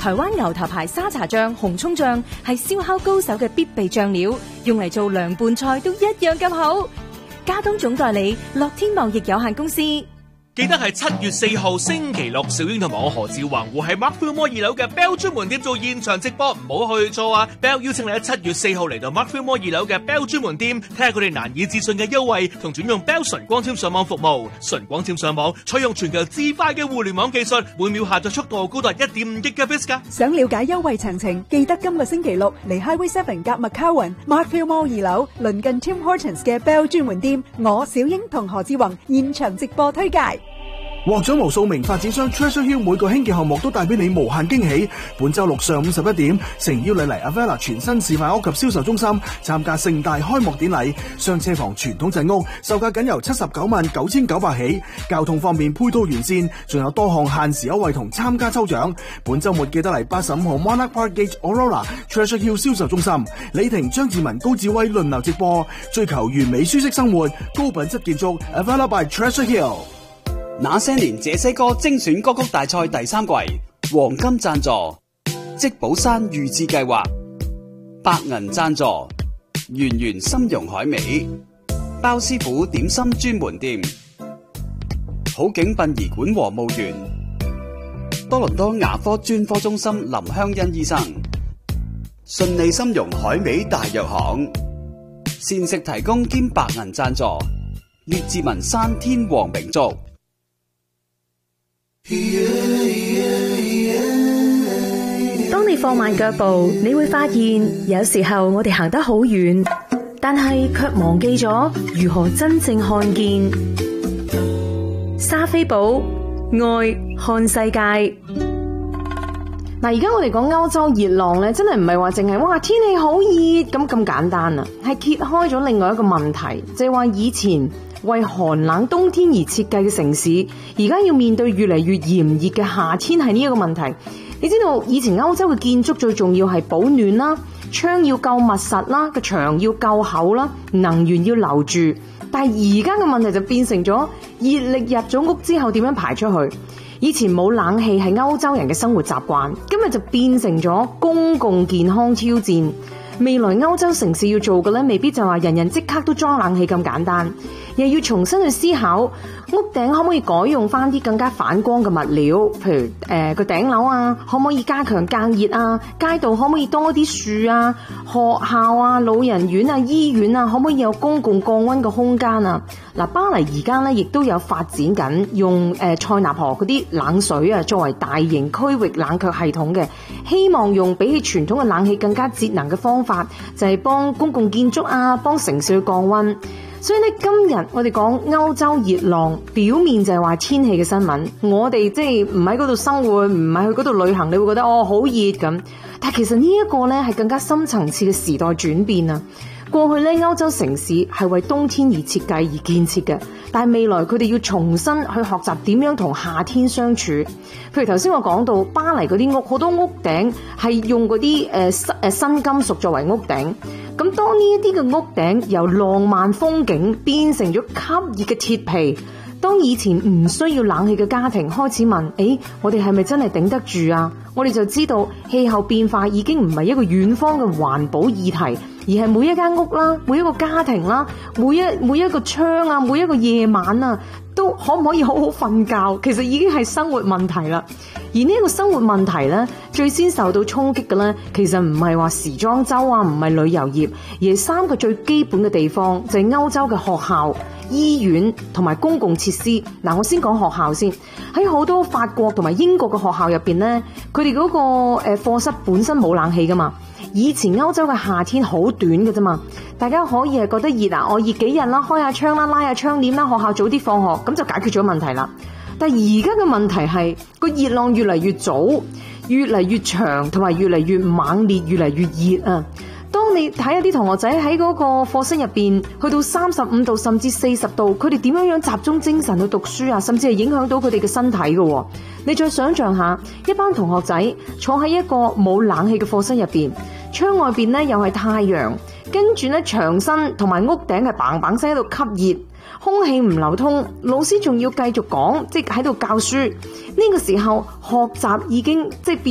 台灣牛頭牌沙茶醬、紅蔥醬係燒烤高手嘅必備醬料，用嚟做涼拌菜都一樣咁好。加東總代理樂天貿易有限公司。 記得係7月4號星期六，小英同埋我何志宏會喺 Mark Fillmore 2樓嘅 Bell 專門店做現場直播，唔好去錯啊 ！Bell 邀請你喺7月4號嚟到 Mark Fillmore 2樓嘅 Bell 專門店，睇下佢哋難以置信嘅優惠同轉用 Bell 純光纖上網服務。純光纖上網採用全球至快嘅互聯網技術，每秒下載速度高達1.5 Gbps 㗎。 想了解優惠詳情，記得今個星期六嚟 Highway 7夾 McCowan Mark Fillmore 2樓鄰近 Tim Hortons 嘅 Bell 專門店，我小英同何志宏現場直播推介。 獲獎無數名發展商 Treasure Hill 每個興建項目都帶俾你無限驚喜。本周六上午11點，誠邀你嚟 Avella 全新示範屋及銷售中心參加盛大開幕典禮。雙車房傳統陣屋售價僅由799900起，交通方面配套完善，仲有多項限時優惠同參加抽獎。本周末記得嚟85號 Monarch Park Gate Aurora Treasure Hill 銷售中心，李婷、張志文、高志威輪流直播，追求完美舒適生活，高品質建築 Avella by Treasure Hill。 那些年這些歌精選歌曲大賽第3季黃金贊助，積寶山預置計劃，白銀贊助，圓圓參茸海味，包師傅點心專門店，好景殯儀館和墓園，多倫多牙科專科中心林香欣醫生，順利參茸海味大藥行，膳食提供兼白銀贊助，列治文山天皇名族。 當你放慢腳步，你會發現有時候我哋行得好遠，但係卻忘記咗如何真正看見。莎菲寶愛看世界。 嗱，而家我哋講歐洲熱浪咧，真係唔係話淨係哇天氣好熱咁簡單啊，係揭開咗另外一個問題，就係話以前為寒冷冬天而設計嘅城市，而家要面對越嚟越炎熱嘅夏天，係呢一個問題。你知道以前歐洲嘅建築最重要係保暖啦，窗要夠密實啦，個牆要夠厚啦，能源要留住。但係而家嘅問題就變成咗熱力入咗屋之後點樣排出去？以前冇冷氣係歐洲人嘅生活習慣，今日就變成咗公共健康挑戰。未來歐洲城市要做嘅咧，未必就話人人即刻都裝冷氣咁簡單，又要重新去思考屋頂可唔可以改用翻啲更加反光嘅物料，譬如個頂樓啊，可唔可以加強隔熱啊？街道可唔可以多啲樹啊？學校啊、老人院啊、醫院啊，可唔可以有公共降溫嘅空間啊？嗱，巴黎而家咧亦都有發展緊用塞納河嗰啲冷水啊，作為大型區域冷卻系統嘅，希望用比起傳統嘅冷氣更加節能嘅方法，就係幫公共建築啊，幫城市去降溫。所以咧，今日我哋講歐洲熱浪，表面就係話天氣嘅新聞，我哋即係唔喺嗰度生活，唔係去嗰度旅行，你會覺得哦好熱咁。但係其實呢一個咧係更加深層次嘅時代轉變啊！過去咧歐洲城市係為冬天而設計而建設嘅，但係未來佢哋要重新去學習點樣同夏天相處。譬如頭先我講到巴黎嗰啲屋，好多屋頂係用嗰啲新金屬作為屋頂。咁當呢一啲嘅屋頂由浪漫風景變成咗吸熱嘅鐵皮，當以前唔需要冷氣嘅家庭開始問，我哋係咪真係頂得住啊？我哋就知道氣候變化已經唔係一個遠方嘅環保議題，而係每一間屋啦、每一個家庭啦、每一個窗啊、每一個夜晚啊，都可唔可以好好瞓覺？其實已經係生活問題啦。而呢個生活問題咧，最先受到衝擊嘅咧，其實唔係話時裝周啊，唔係旅遊業，而係3個最基本嘅地方，就係歐洲嘅學校、醫院同埋公共設施。嗱，我先講學校先。喺好多法國同埋英國嘅學校入邊咧，佢哋嗰個課室本身冇冷氣噶嘛。以前歐洲嘅夏天好短嘅啫嘛，大家可以係覺得熱啊，我熱幾日啦，開下窗啦，拉下窗簾啦，學校早啲放學，咁就解決咗問題啦。但係而家嘅問題係個熱浪越嚟越早，越嚟越長，同埋越嚟越猛烈，越嚟越熱啊！當你睇下啲同學仔喺嗰個課室入邊，去到35度甚至40度，佢哋點樣集中精神去讀書啊？甚至係影響到佢哋嘅身體嘅。你再想象下，一班同學仔坐喺一個冇冷氣嘅課室入邊，窗外邊咧又係太陽，跟住咧牆身同埋屋頂係砰砰聲喺度吸熱。空氣唔流通，老師仲要繼續講，即係喺度教書。呢個時候學習已經即係變